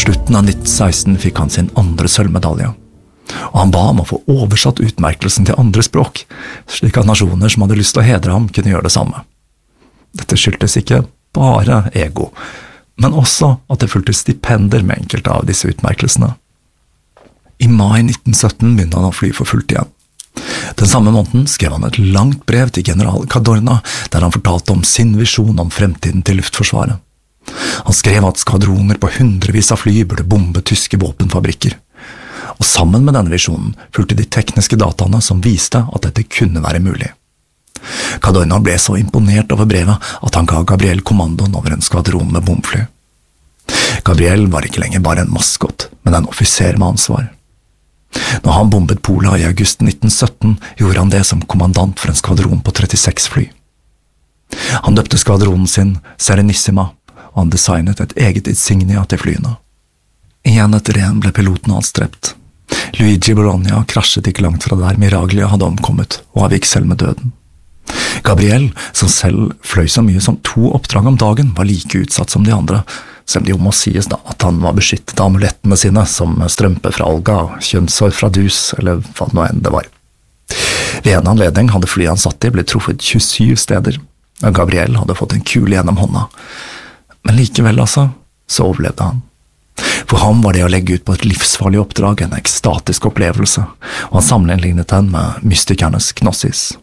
slutten av 1916 fikk han sin andre sølvmedalje, og han ba om å få oversatt utmerkelsen til andre språk, slik at nasjoner som hadde lyst til å hedre ham kunne gjøre det samme. Dette skyldtes ikke bare ego, men også at det fulgte stipender med enkelte av disse utmerkelsene. I mai 1917 begynte han å fly for fullt igjen. Den samme måneden skrev han et langt brev til general Cadorna, der han fortalte om sin visjon om fremtiden til luftforsvaret. Han skrev at skvadroner på hundrevis av fly burde bombe tyske våpenfabrikker. Og sammen med denne visjonen fulgte de tekniske dataene som viste at dette kunne være mulig. Cadorna ble så imponert over brevet at han ga Gabriel kommandoen over en skvadron med bombfly. Gabriel var ikke lenger bare en maskot, men en offiser med ansvar. Når han bombet Pola i august 1917, gjorde han det som kommandant for en skvadron på 36 fly. Han døpte skvadronen sin Serenissima, og han designet et eget insignia til flyene. Igjen etter en ble piloten hans drept. Luigi Bologna krasjet ikke langt fra der Miraglia hadde omkommet, og avgikk selv med døden. Gabriel, som selv fløy så mye som 2 oppdrag om dagen, var like utsatt som de andre, selv det jo må sies da at han var beskyttet av amulettene sine, som strømpe fra Olga, kjønnshår fra Dus, eller hva nå enn det var. Ved en anledning hadde flyet han satt i blitt truffet 27 steder, og Gabriel hadde fått en kule gjennom hånda. Men likevel så overlevde han. For ham var det å legge ut på et livsfarlig oppdrag en ekstatisk opplevelse, og han sammenlignet den med mystikernes gnosis.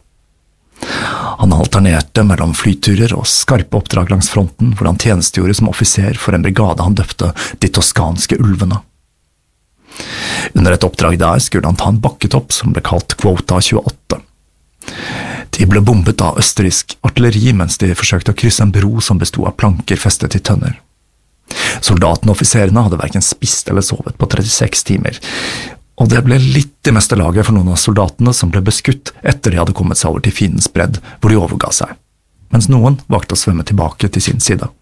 Han alternerte mellom flyturer og skarpe oppdrag langs fronten, hvor han tjenestegjorde som offiser for en brigade han døpte De toskanske ulvene. Under et oppdrag der skulle han ta en bakketopp som ble kalt Quota 28. De ble bombet av østerriksk artilleri mens de forsøkte å krysse en bro som bestod av planker festet i tønner. Soldatene og offiserene hadde hverken spist eller sovet på 36 timer, og det ble litt i meste laget for noen av soldatene som ble beskutt etter de hadde kommet seg over til fiendens bredd, hvor de overga seg, mens noen valgte å svømme tilbake til sin side.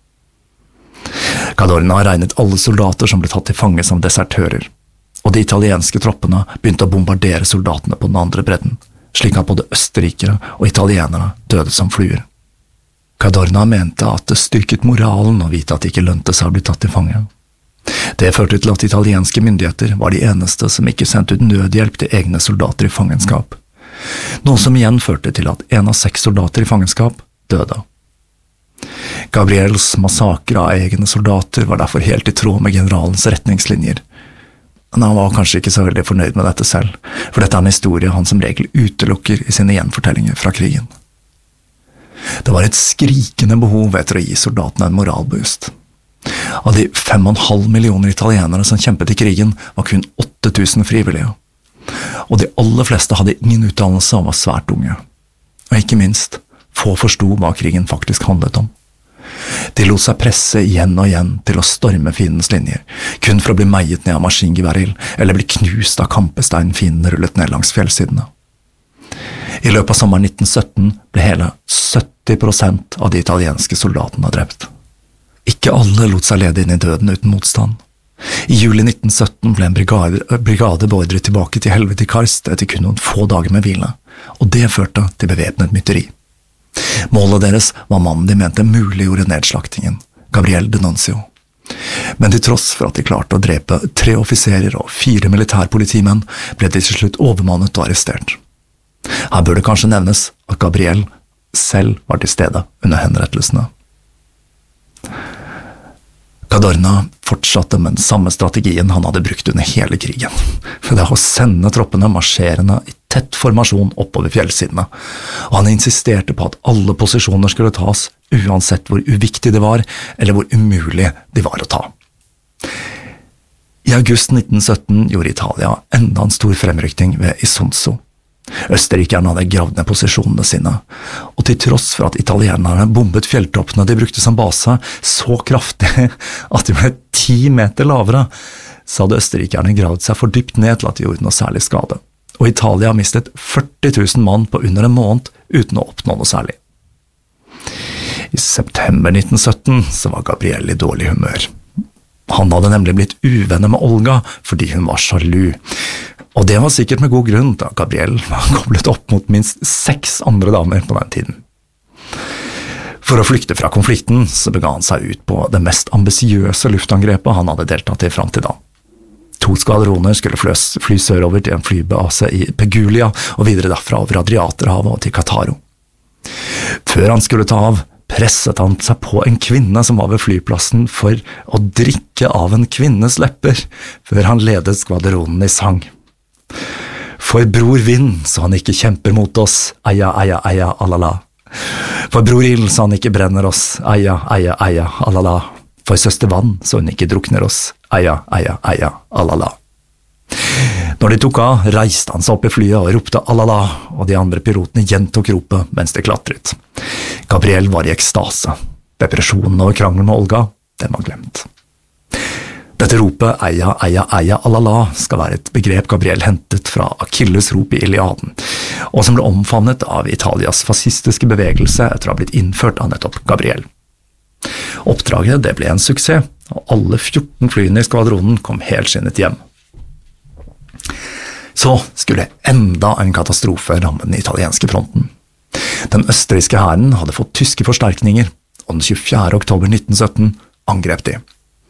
Cadorna regnet alle soldater som ble tatt til fange som desertører, og de italienske troppene begynte å bombardere soldatene på den andre bredden, slik at både østerrikere og italienere døde som fluer. Cadorna mente at det styrket moralen å vite at det ikke lønte seg å bli tatt til fange. Det førte til at italienske myndigheter var de eneste som ikke sendte ut nødhjelp til egne soldater i fangenskap, noe som igjen førte til at 1 av 6 soldater i fangenskap døde. Gabriels massakre av egne soldater var derfor helt i tråd med generalens retningslinjer, men han var kanskje ikke så veldig fornøyd med dette selv, for dette er en historie han som regel utelukker i sine gjenfortellinger fra krigen. Det var et skrikende behov etter å gi soldatene en moralboost. Av de 5,5 millioner italienere som kjempet i krigen, var kun 8000 frivillige. Og de aller fleste hadde ingen utdannelse og var svært unge. Og ikke minst, få forstod hva krigen faktisk handlet om. De lot seg presse igjen og igjen til å storme fiendens linjer, kun for å bli meiet ned av maskingeværild, eller bli knust av kampesteinen fienden rullet ned langs fjellsidene. I løpet av sommeren 1917 ble hele 70% av de italienske soldatene drept. Ikke alle lot seg lede inn i døden uten motstand. I juli 1917 ble en brigade beordret tilbake til helvete i Karst etter kun noen få dager med hvile, og det førte til bevæpnet mytteri. Målet deres var mannen de mente muliggjorde nedslaktingen, Gabriel D'Annunzio. Men til tross for at de klarte å drepe 3 offiserer og 4 militærpolitimenn, ble de til slutt overmannet og arrestert. Her bør det kanskje nevnes at Gabriel selv var til stede under henrettelsene. Cadorna fortsatte med den samme strategien han hadde brukt under hele krigen, for det å sende troppene marsjerende i tett formasjon oppover fjellsidene, og han insisterte på at alle posisjoner skulle tas, uansett hvor uviktig det var, eller hvor umulig de var å ta. I august 1917 gjorde Italia enda en stor fremrykning ved Isonzo. Østerrikerne hadde gravd ned posisjonene sine, og til tross for at italienerne bombet fjelltoppene de brukte som base så kraftig at de ble 10 meter lavere, så hadde østerrikerne gravd seg for dypt ned til at de gjorde noe særlig skade, og Italia mistet 40 000 mann på under en måned uten å oppnå noe særlig. I september 1917 så var Gabriel i dårlig humør. Han hadde nemlig blitt uvenner med Olga fordi hun var sjalu. Og det var sikkert med god grunn, da Gabriel var koblet opp mot minst 6 andre damer på den tiden. For å flykte fra konflikten så bega han seg ut på det mest ambisiøse luftangrepet han hadde deltatt i fram til da. 2 skvadroner skulle fly sørover til en flybase i Pegulia og videre derfra over Adriaterhavet og til Kataro. Før han skulle ta av, presset han seg på en kvinne som var ved flyplassen for å drikke av en kvinnes lepper, før han ledet skvadronen i sang. For bror vind, så han ikke kjemper mot oss, eia, eia, eia, alala. For bror ild, så han ikke brenner oss, eia, eia, eia, alala. For søster vann, så hun ikke drukner oss, eia, eia, eia, alala. Når de tok av, reiste han seg opp i flyet og ropte alala, og de andre pilotene gjentok ropet mens de klatret. Gabriel var i ekstase. Depresjonen over krangelen med Olga, den var glemt. Dette ropet, eia, eia, eia, alala, skal være et begrep Gabriel hentet fra Achilles rop i Iliaden, og som ble omfavnet av Italias fascistiske bevegelse etter å ha blitt innført av nettopp Gabriel. Oppdraget det ble en suksess, og alle 14 flyene i skvadronen kom helskinnet hjem. Så skulle enda en katastrofe ramme den italienske fronten. Den østerrikske hæren hadde fått tyske forsterkninger, og den 24. oktober 1917 angrep de.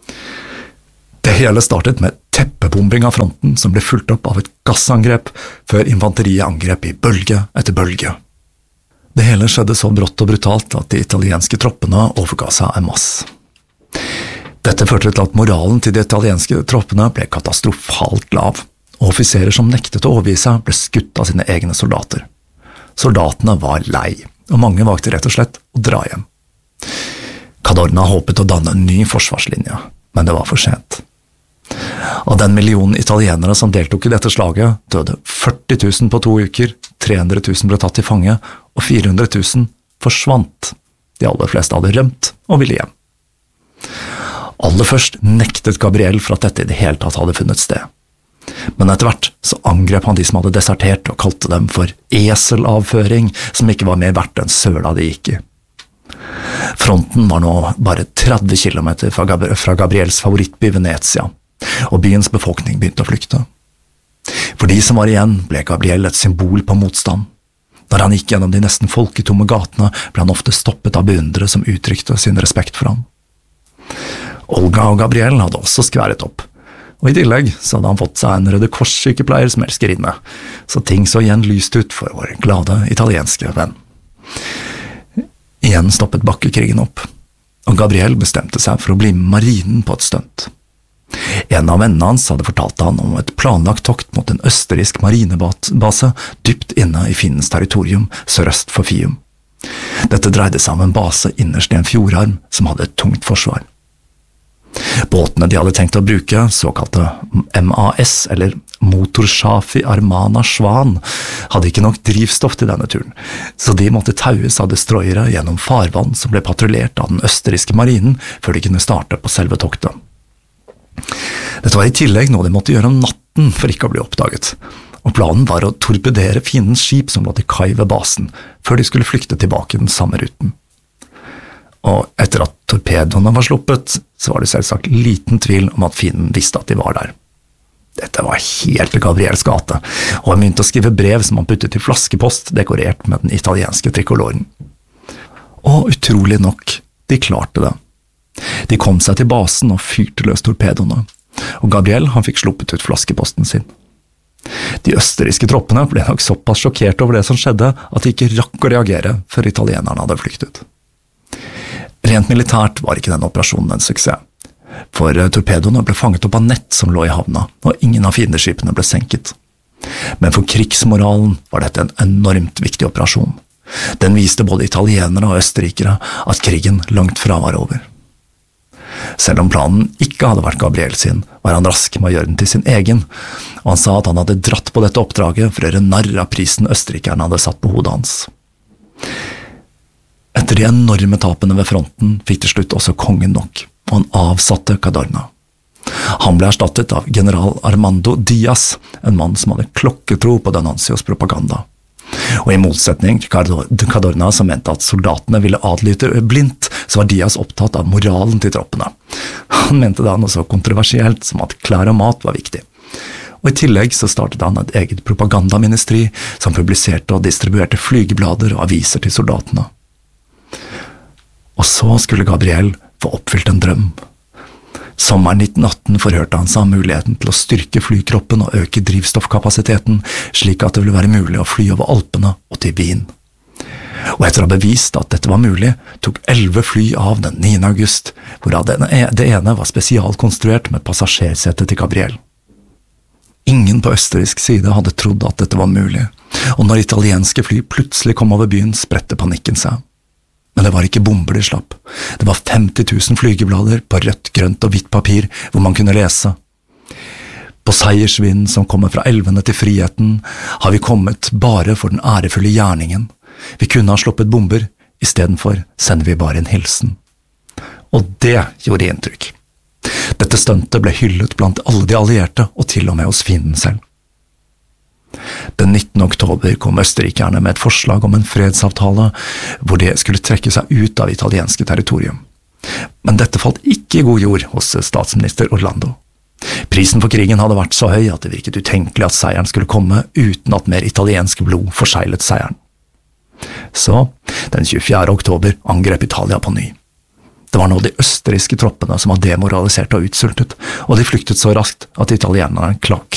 Det hele startet med teppebombing av fronten som ble fulgt opp av et gassangrep før infanteriet angrep i bølge etter bølge. Det hele skjedde så brått og brutalt at de italienske troppene overga seg en masse. Dette førte til at moralen til de italienske troppene ble katastrofalt lav, og offiserer som nektet å overgi seg ble skutt av sine egne soldater. Soldatene var lei, og mange valgte rett og slett å dra hjem. Cadorna håpet å danne en ny forsvarslinje, men det var for sent. Av den millionen italienere som deltok i dette slaget, døde 40 000 på 2 uker, 300 000 ble tatt til fange, og 400 000 forsvant. De aller fleste hadde rømt og ville hjem. Aller først nektet Gabriel for at dette i det hele tatt hadde funnet sted. Men etter hvert så angrep han de som hadde desertert og kalte dem for eselavføring, som ikke var mer verdt enn søla de gikk i. Fronten var nå bare 30 kilometer fra Gabriels favorittby Venezia, og byens befolkning begynte å flykte. For de som var igjen ble Gabriel et symbol på motstand. Når han gikk gjennom de nesten folketomme gatene, ble han ofte stoppet av beundrere som uttrykte sin respekt for ham. Olga og Gabriel hadde også skværet opp, og i tillegg så hadde han fått seg en Røde Kors-sykepleier som elskerinne, så ting så igjen lyst ut for vår glade italienske venn. Igjen stoppet bakkekrigen opp, og Gabriel bestemte seg for å bli med marinen på et stunt. En av vennene hans hadde fortalt han om et planlagt tokt mot en østerriksk marinebase dypt inne i fiendens territorium sørøst for Fium. Dette dreide seg om en base innerst i en fjordarm som hadde et tungt forsvar. Båtene de hadde tenkt å bruke, såkalte MAS, eller Motorschafi Armana Svan, hadde ikke nok drivstoff til denne turen, så de måtte taues av destroyere gjennom farvann som ble patruljert av den østerrikske marinen før de kunne starte på selve toktet. Dette var i tillegg noe de måtte gjøre om natten for ikke å bli oppdaget, og planen var å torpedere fiendens skip som lå til kai ved basen, før de skulle flykte tilbake den samme ruten. Og etter at torpedoene var sluppet, så var det selvsagt liten tvil om at fienden visste at de var der. Dette var helt i Gabriels gate, og han begynte å skrive brev som han puttet i flaskepost, dekorert med den italienske trikoloren. Og utrolig nok, de klarte det. De kom seg til basen og fyrte løs torpedoene, og Gabriel han fikk sluppet ut flaskeposten sin. De østerrikske troppene ble nok såpass sjokkert over det som skjedde, at de ikke rakk å reagere før italienerne hadde flyktet. Rent militært var ikke denne operasjonen en suksess, for torpedoene ble fanget opp av nett som lå i havna, og ingen av fiendeskipene ble senket. Men for krigsmoralen var dette en enormt viktig operasjon. Den viste både italienere og østerrikere at krigen langt fra var over. Selv om planen ikke hadde vært Gabriel sin, var han rask med å gjøre den til sin egen, og han sa at han hadde dratt på dette oppdraget for å gjøre narr av prisen østerrikerne hadde satt på hodet hans. Etter de enorme tapene ved fronten fikk til slutt også kongen nok, og han avsatte Cadorna. Han ble erstattet av general Armando Diaz, en mann som hadde klokketro på D'Annunzios propaganda. Og i motsetning til Cadorna som mente at soldatene ville adlyde blindt, så var Diaz opptatt av moralen til troppene. Han mente da noe så kontroversielt som at klær og mat var viktig. Og i tillegg så startet han et eget propagandaministeri som publiserte og distribuerte flygeblader og aviser til soldatene. Og så skulle Gabriel få oppfylt en drøm. Sommeren 1918 forhørte han seg om muligheten til å styrke flykroppen og øke drivstoffkapasiteten, slik at det ville være mulig å fly over Alpene og til Wien. Og etter å ha bevist at dette var mulig, tok 11 fly av den 9. august, hvorav det ene var spesialkonstruert med passasjersete til Gabriel. Ingen på østerriksk side hadde trodd at dette var mulig, og når italienske fly plutselig kom over byen, spredte panikken seg. Men det var ikke bomber de slapp. Det var 50 000 flygeblader på rødt, grønt og hvitt papir, hvor man kunne lese: På seiersvinden som kommer fra elvene til friheten, har vi kommet bare for den ærefulle gjerningen. Vi kunne ha sluppet bomber, istedenfor sender vi bare en hilsen. Og det gjorde inntrykk. Dette stuntet ble hyllet blant alle de allierte, og til og med hos fienden selv. Den 19. oktober kom østerrikerne med et forslag om en fredsavtale, hvor de skulle trekke seg ut av italienske territorium. Men dette falt ikke i god jord hos statsminister Orlando. Prisen for krigen hadde vært så høy at det virket utenkelig at seieren skulle komme uten at mer italiensk blod forseglet seieren. Så, den 24. oktober angrep Italia på ny. Det var nå de østerrikske troppene som var demoralisert og utsultet, og de flyktet så raskt at italienerne